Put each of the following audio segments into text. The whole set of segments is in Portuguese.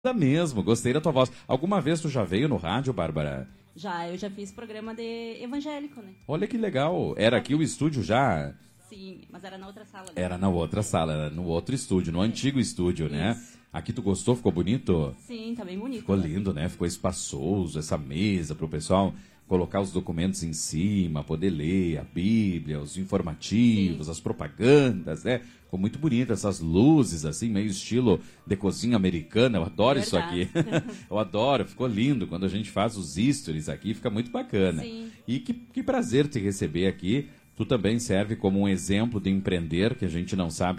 mesmo, gostei da tua voz. Alguma vez tu já veio no rádio, Bárbara? Eu já fiz programa de evangélico, né? Olha que legal. Era aqui o estúdio já? Sim, mas era na outra sala. Né? Era na outra sala, era no outro estúdio, no antigo estúdio, né? Aqui tu gostou? Ficou bonito? Sim, tá bem bonito. Ficou lindo, né? Ficou espaçoso, essa mesa pro pessoal colocar os documentos em cima, poder ler a Bíblia, os informativos, as propagandas, né? Ficou muito bonito, essas luzes, assim, meio estilo de cozinha americana. Eu adoro isso aqui. Eu adoro, ficou lindo. Quando a gente faz os stories aqui, fica muito bacana. Sim. E que prazer te receber aqui. Tu também serve como um exemplo de empreender, que a gente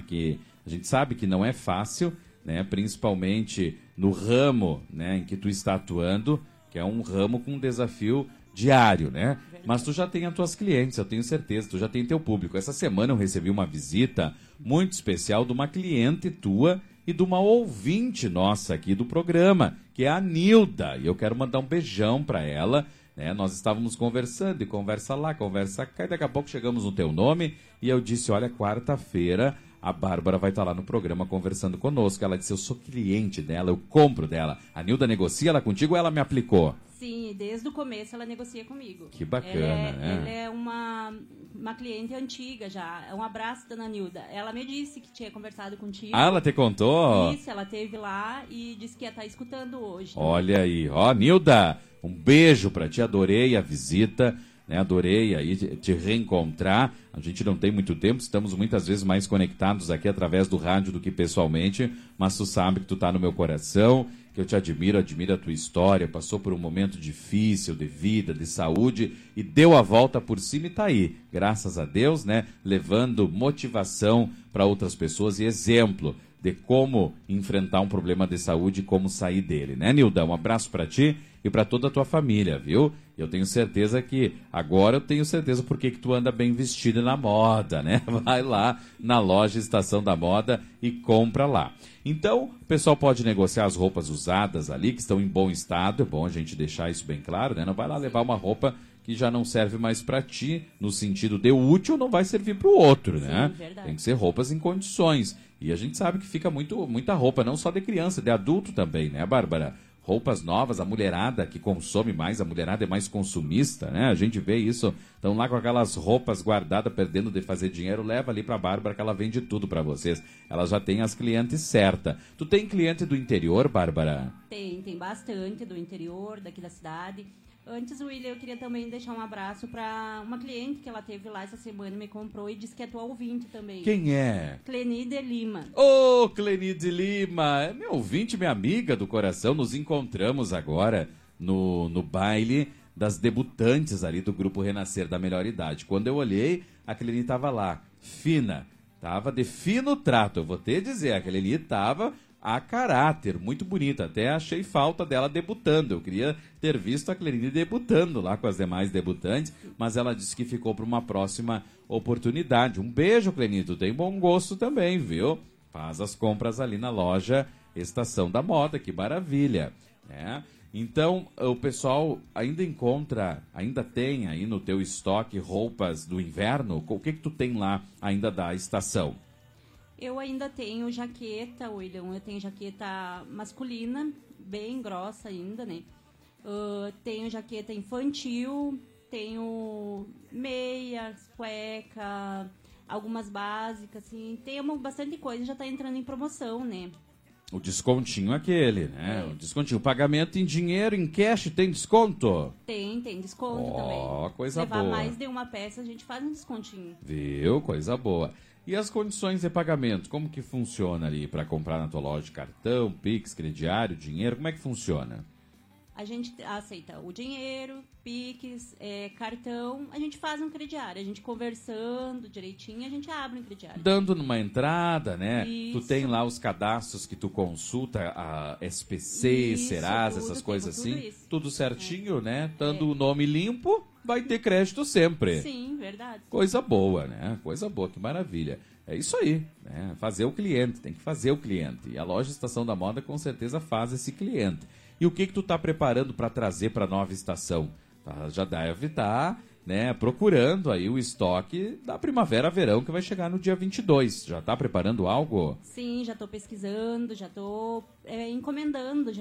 sabe que não é fácil, né? Principalmente no ramo, né, em que tu está atuando, que é um ramo com um desafio diário, né? Mas tu já tem as tuas clientes, eu tenho certeza, tu já tem teu público. Essa semana eu recebi uma visita muito especial de uma cliente tua e de uma ouvinte nossa aqui do programa, que é a Nilda. E eu quero mandar um beijão para ela, né? Nós estávamos conversando e conversa lá, conversa cá, e daqui a pouco chegamos no teu nome e eu disse, olha, quarta-feira a Bárbara vai estar lá no programa conversando conosco. Ela disse, eu sou cliente dela, eu compro dela. A Nilda negocia ela contigo ou ela me aplicou? Sim, desde o começo ela negocia comigo. Que bacana, né? Ela é uma cliente antiga já. Um abraço, dona Nilda. Ela me disse que tinha conversado contigo. Ah, ela te contou? Isso, ela esteve lá e disse que ia estar escutando hoje. Olha aí, ó, Nilda, um beijo pra ti, adorei a visita, né? Adorei aí te reencontrar. A gente não tem muito tempo, estamos muitas vezes mais conectados aqui através do rádio do que pessoalmente, mas tu sabe que tu tá no meu coração, que eu te admiro a tua história, passou por um momento difícil de vida, de saúde e deu a volta por cima e tá aí, graças a Deus, né, levando motivação para outras pessoas e exemplo de como enfrentar um problema de saúde e como sair dele, né, Nilda? Um abraço para ti e para toda a tua família, viu? Eu tenho certeza que, agora eu tenho certeza porque que tu anda bem vestida na moda, né? Vai lá na loja Estação da Moda e compra lá. Então, o pessoal pode negociar as roupas usadas ali, que estão em bom estado, é bom a gente deixar isso bem claro, né? Não vai lá levar uma roupa que já não serve mais para ti, no sentido de útil, não vai servir para o outro, né? Sim, verdade. Tem que ser roupas em condições. E a gente sabe que fica muita roupa, não só de criança, de adulto também, né, Bárbara? Roupas novas, a mulherada que consome mais, a mulherada é mais consumista, né? A gente vê isso, estão lá com aquelas roupas guardadas, perdendo de fazer dinheiro, leva ali pra Bárbara que ela vende tudo pra vocês. Ela já tem as clientes certas. Tu tem cliente do interior, Bárbara? Tem bastante do interior, daqui da cidade. Antes, William, eu queria também deixar um abraço para uma cliente que ela teve lá essa semana, me comprou e disse que é tua ouvinte também. Quem é? Clenide Lima. Ô, Clenide Lima, é meu ouvinte, minha amiga do coração. Nos encontramos agora no baile das debutantes ali do Grupo Renascer da Melhor Idade. Quando eu olhei, a Clenide estava lá, fina, tava de fino trato. Eu vou te dizer, a Clenide estava a caráter, muito bonita. Até achei falta dela debutando. Eu queria ter visto a Clenide debutando lá com as demais debutantes, mas ela disse que ficou para uma próxima oportunidade. Um beijo, Clenide. Tu tem bom gosto também, viu? Faz as compras ali na loja Estação da Moda, que maravilha, né? Então, o pessoal ainda tem aí no teu estoque roupas do inverno? O que tu tem lá ainda da estação? Eu ainda tenho jaqueta, William. Eu tenho jaqueta masculina, bem grossa ainda, né? Tenho jaqueta infantil, tenho meias, cueca, algumas básicas, assim. Tenho bastante coisa, já tá entrando em promoção, né? O descontinho aquele, né? O descontinho. O pagamento em dinheiro, em cash, tem desconto? Tem desconto também. Ó, coisa boa. boa. Levar mais de uma peça, a gente faz um descontinho. Viu? Coisa boa. E as condições de pagamento, como que funciona ali para comprar na tua loja? Cartão, Pix, crediário, dinheiro, como é que funciona? A gente aceita o dinheiro, Pix, cartão, a gente faz um crediário. A gente conversando direitinho, a gente abre um crediário. Dando numa entrada, né? Isso. Tu tem lá os cadastros que tu consulta, a SPC, Isso, Serasa, tudo, essas coisas tudo assim. isso. Tudo certinho, né? Dando o nome limpo, vai ter crédito sempre. Sim, verdade. Coisa boa, né? Coisa boa, que maravilha. É isso aí, né? Fazer o cliente, tem que fazer o cliente. E a loja Estação da Moda com certeza faz esse cliente. E o que tu tá preparando para trazer para a nova estação? Já deve estar né, procurando aí o estoque da primavera-verão que vai chegar no dia 22. Já está preparando algo? Sim, já estou pesquisando, já estou encomendando já